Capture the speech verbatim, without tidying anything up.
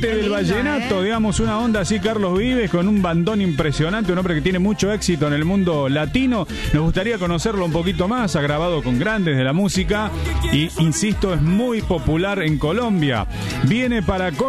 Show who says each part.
Speaker 1: amante
Speaker 2: Qué
Speaker 1: del
Speaker 2: lindo,
Speaker 1: vallenato,
Speaker 2: ¿eh?
Speaker 1: digamos, una onda así, Carlos Vives, con un bandón impresionante, un hombre que tiene mucho éxito en el mundo latino. Nos gustaría conocerlo un poquito más, ha grabado con grandes de la música y, insisto, es muy popular en Colombia. Viene para